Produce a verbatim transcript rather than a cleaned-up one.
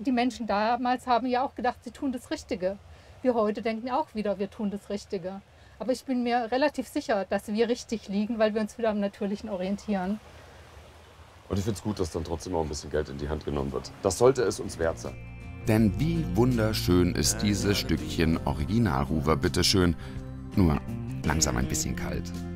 die Menschen damals haben ja auch gedacht, sie tun das Richtige. Wir heute denken auch wieder, wir tun das Richtige. Aber ich bin mir relativ sicher, dass wir richtig liegen, weil wir uns wieder am Natürlichen orientieren. Und ich finde es gut, dass dann trotzdem auch ein bisschen Geld in die Hand genommen wird. Das sollte es uns wert sein. Denn wie wunderschön ist dieses Stückchen Original-Ruwer, bitteschön. Nur langsam ein bisschen kalt.